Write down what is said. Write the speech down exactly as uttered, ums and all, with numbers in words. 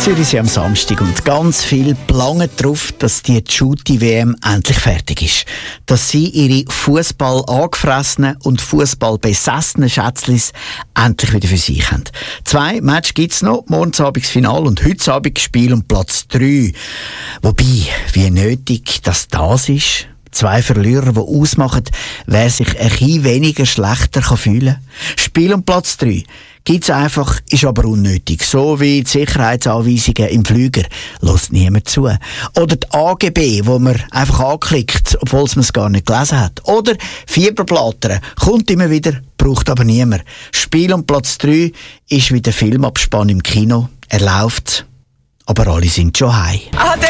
Zürich am Samstag und ganz viel planen darauf, dass die Shooty-W M endlich fertig ist. Dass sie ihre Fußball angefressenen und Fußball besessenen Schätzlis endlich wieder für sich haben. Zwei Matches gibt es noch, morgens Abend das Finale und heute Abend Spiel um Platz drei. Wobei, wie nötig dass das ist. Zwei Verlierer, die ausmachen, wer sich ein bisschen weniger schlechter fühlen kann. Spiel um Platz drei gibt's einfach, ist aber unnötig. So wie die Sicherheitsanweisungen im Flüger. Lässt niemand zu. Oder die A G B, wo man einfach anklickt, obwohl man es gar nicht gelesen hat. Oder Fieberblättern. Kommt immer wieder, braucht aber niemand. Spiel um Platz drei ist wie der Filmabspann im Kino. Er läuft, aber alle sind schon heim.